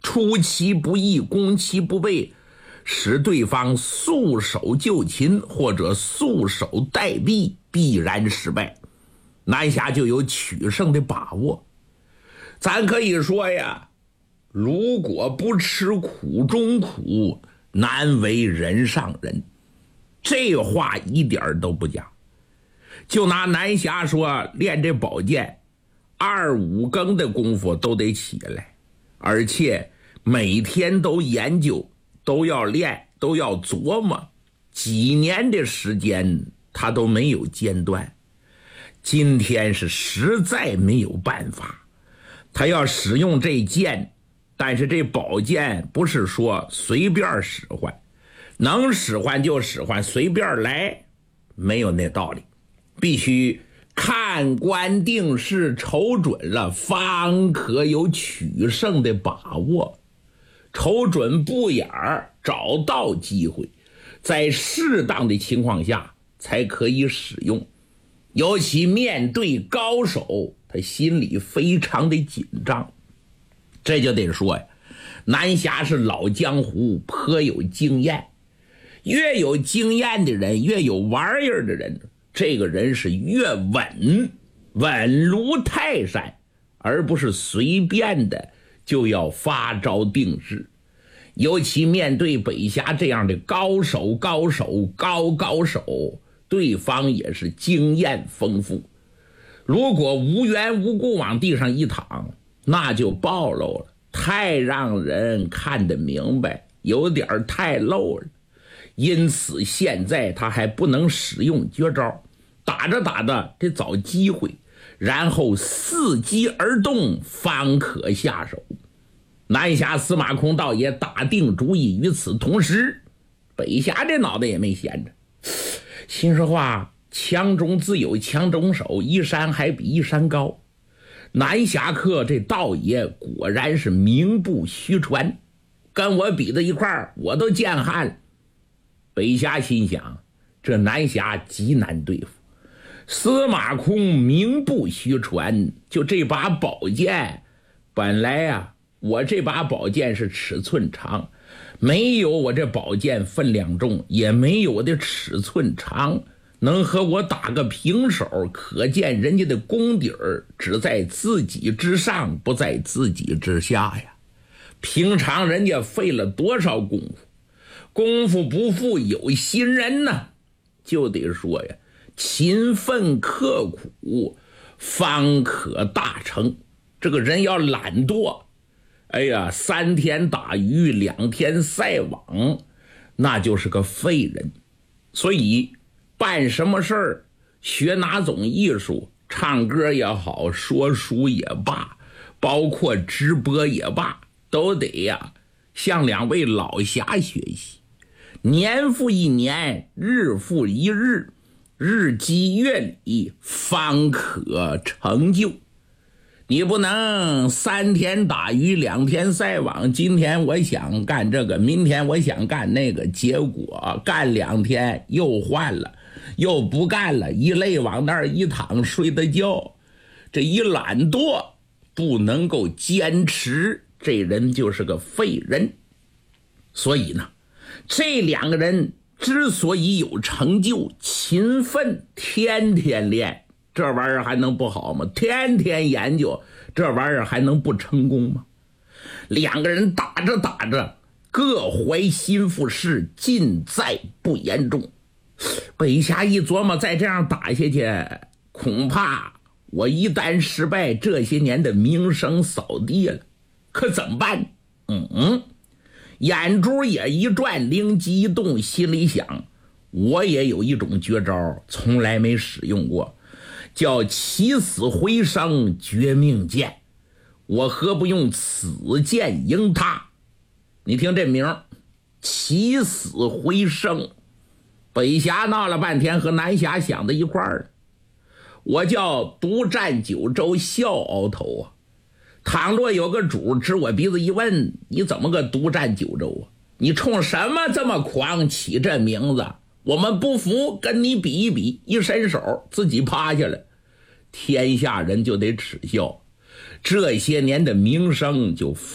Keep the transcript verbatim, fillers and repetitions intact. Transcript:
出其不意，攻其不备，使对方束手就擒或者束手待毙，必然失败。南侠就有取胜的把握。咱可以说呀，如果不吃苦中苦，难为人上人。这话一点都不假。就拿南侠说，练这宝剑二五更的功夫都得起来，而且每天都研究，都要练，都要琢磨，几年的时间他都没有间断。今天是实在没有办法，他要使用这剑，但是这宝剑不是说随便使唤，能使唤就使唤，随便来没有那道理，必须看官定势，瞅准了，方可有取胜的把握。瞅准布眼儿，找到机会，在适当的情况下才可以使用。尤其面对高手，他心里非常的紧张。这就得说呀，南侠是老江湖，颇有经验。越有经验的人，越有玩意儿的人，这个人是越稳，稳如泰山，而不是随便的就要发招定势。尤其面对北侠这样的高手高手高高手，对方也是经验丰富，如果无缘无故往地上一躺，那就暴露了，太让人看得明白，有点太露了。因此现在他还不能使用绝招，打着打着得找机会，然后伺机而动，方可下手。南侠司马空倒也打定主意。与此同时，北侠这脑袋也没闲着，心说话，强中自有强中手，一山还比一山高。南侠客这道爷果然是名不虚传，跟我比在一块儿，我都见汗。北侠心想，这南侠极难对付。司马空名不虚传，就这把宝剑，本来啊，我这把宝剑是尺寸长，没有我这宝剑分量重，也没有我的尺寸长，能和我打个平手，可见人家的功底儿只在自己之上，不在自己之下呀。平常人家费了多少功夫，功夫不负有心人呢，就得说呀，勤奋刻苦方可大成。这个人要懒惰，哎呀，三天打鱼两天晒网，那就是个废人。所以办什么事儿，学哪种艺术，唱歌也好，说书也罢，包括直播也罢，都得呀向两位老侠学习。年复一年，日复一日，日积月累，方可成就。你不能三天打鱼两天晒网，今天我想干这个，明天我想干那个，结果干两天又换了，又不干了，一累往那儿一躺睡的觉，这一懒惰不能够坚持，这人就是个废人。所以呢，这两个人之所以有成就，勤奋，天天练，这玩意儿还能不好吗？天天研究，这玩意儿还能不成功吗？两个人打着打着，各怀心腹事，尽在不言中。北侠一琢磨，再这样打下去，恐怕我一旦失败，这些年的名声扫地了，可怎么办？嗯嗯，眼珠也一转，灵机一动，心里想，我也有一种绝招，从来没使用过，叫起死回生绝命剑，我何不用此剑迎他？你听这名，起死回生。北侠闹了半天，和南侠想在一块儿，我叫独占九州笑鳌头啊。倘若有个主指我鼻子一问，你怎么个独占九州啊？你冲什么这么狂起这名字？我们不服，跟你比一比，一伸手自己趴下了，天下人就得耻笑，这些年的名声就